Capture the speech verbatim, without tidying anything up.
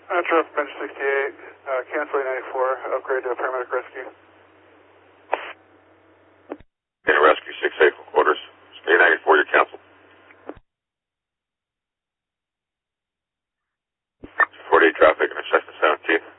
Metro, bench sixty-eight, uh, cancel eight ninety-four, upgrade to a paramedic rescue. Okay, rescue six eight for quarters. eight ninety-four, you're canceled. forty-eight traffic, intersection seventeen.